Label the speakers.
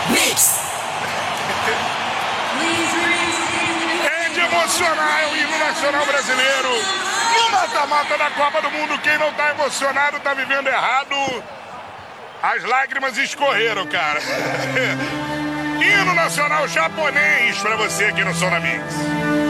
Speaker 1: Mix.
Speaker 2: É de emocionar, é o hino nacional brasileiro. No mata-mata da Copa do Mundo, quem não tá emocionado tá vivendo errado. As lágrimas escorreram, cara. Hino nacional japonês pra você aqui no Som da Mix.